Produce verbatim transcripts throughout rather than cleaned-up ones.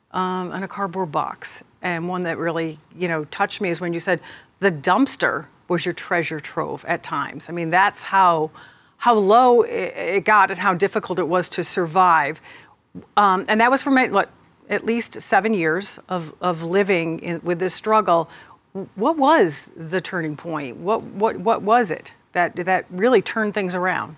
um, in a cardboard box. And one that really, you know, touched me is when you said the dumpster was your treasure trove at times. I mean, that's how how low it got and how difficult it was to survive. Um, and that was for my, what, at least seven years of, of living in, with this struggle. What was the turning point? What what what was it that that really turned things around?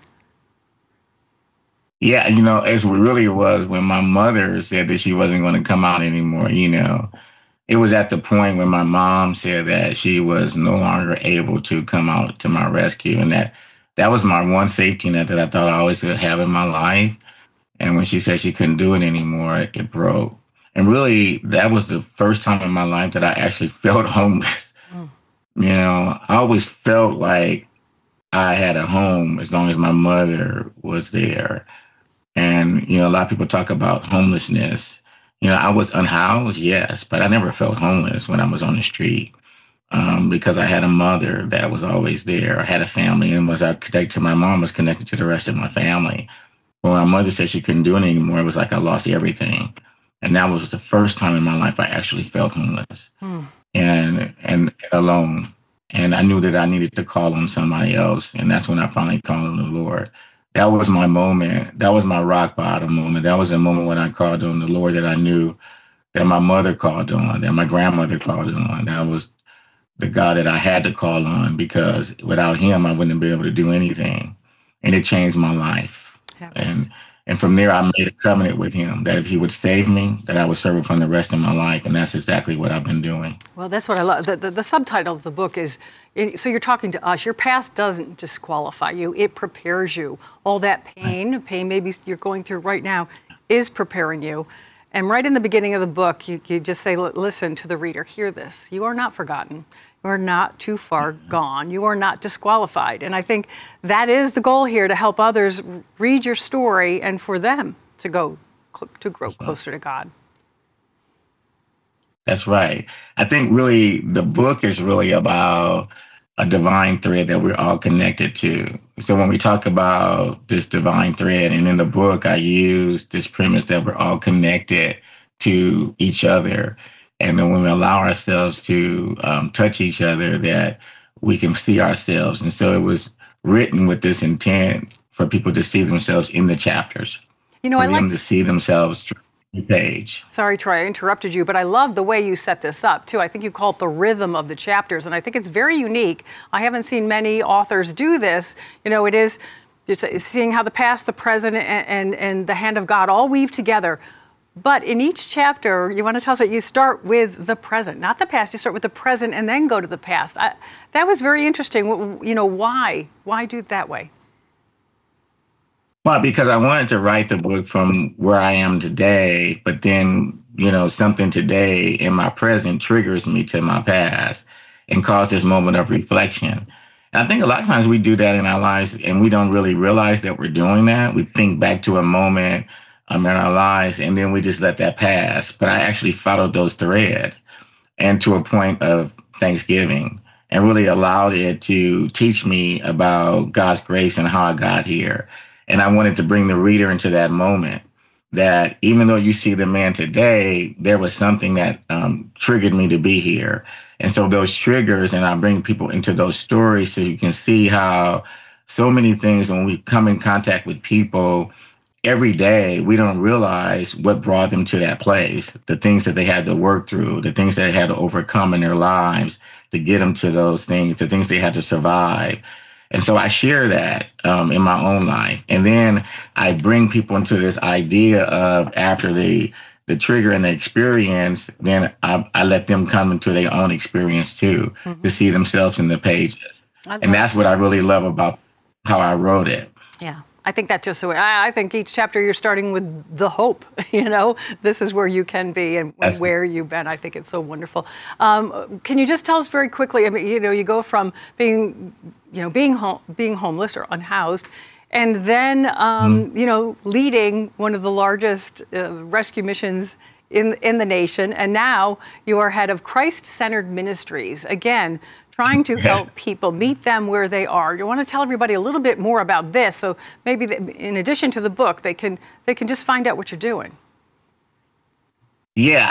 Yeah, you know, it really was when my mother said that she wasn't going to come out anymore, you know. It was at the point when my mom said that she was no longer able to come out to my rescue. And that that was my one safety net that I thought I always would have in my life. And when she said she couldn't do it anymore, it broke. And really, that was the first time in my life that I actually felt homeless. Mm. You know, I always felt like I had a home as long as my mother was there. And, you know, a lot of people talk about homelessness. You know, I was unhoused, yes, but I never felt homeless when I was on the street um, because I had a mother that was always there. I had a family, and was I connected to my mom, was connected to the rest of my family. When my mother said she couldn't do it anymore, it was like I lost everything. And that was the first time in my life I actually felt homeless Mm. and and alone. And I knew that I needed to call on somebody else. And that's when I finally called on the Lord. That was my moment. That was my rock bottom moment. That was the moment when I called on the Lord that I knew that my mother called on, that my grandmother called on. That was the God that I had to call on, because without him, I wouldn't be able to do anything. And it changed my life. Yes. And and from there, I made a covenant with him that if he would save me, that I would serve him for the rest of my life. And that's exactly what I've been doing. Well, that's what I love. The, the, the subtitle of the book is, so you're talking to us. Your past doesn't disqualify you. It prepares you. All that pain, pain maybe you're going through right now, is preparing you. And right in the beginning of the book, you, you just say, listen to the reader, hear this. You are not forgotten. You are not too far gone. You are not disqualified. And I think that is the goal here, to help others read your story and for them to go, to grow closer to God. That's right. I think really the book is really about a divine thread that we're all connected to. So when we talk about this divine thread, and in the book, I use this premise that we're all connected to each other. And then when we allow ourselves to um, touch each other, that we can see ourselves. And so it was written with this intent for people to see themselves in the chapters, You know, for I them like. to see themselves through the page. Sorry, Troy, I interrupted you, but I love the way you set this up, too. I think you call it the rhythm of the chapters, and I think it's very unique. I haven't seen many authors do this. You know, it is it's, it's seeing how the past, the present, and, and, and the hand of God all weave together. But in each chapter, you want to tell us that you start with the present, not the past. You start with the present and then go to the past. I, that was very interesting. You know, why? Why do it that way? Well, because I wanted to write the book from where I am today, but then, you know, something today in my present triggers me to my past and cause this moment of reflection. And I think a lot of times we do that in our lives and we don't really realize that we're doing that. We think back to a moment um, in our lives and then we just let that pass. But I actually followed those threads and to a point of Thanksgiving and really allowed it to teach me about God's grace and how I got here. And I wanted to bring the reader into that moment, that even though you see the man today, there was something that um, triggered me to be here. And so those triggers, and I bring people into those stories so you can see how so many things, when we come in contact with people every day, we don't realize what brought them to that place, the things that they had to work through, the things that they had to overcome in their lives to get them to those things, the things they had to survive. And so I share that um, in my own life. And then I bring people into this idea of, after the the trigger and the experience, then I, I let them come into their own experience too, Mm-hmm. to see themselves in the pages. And that's That. what I really love about how I wrote it. Yeah. I think that just, I, I think each chapter you're starting with the hope, you know, this is where you can be and That's where you've been. I think it's so wonderful. Um, can you just tell us very quickly, I mean, you know, you go from being, you know, being home, being homeless or unhoused, and then, um, mm. you know, leading one of the largest uh, rescue missions in, in the nation. And now you are head of Christ-Centered Ministries. Again, trying to help people, meet them where they are. You want to tell everybody a little bit more about this, so maybe they, in addition to the book, they can they can just find out what you're doing. Yeah,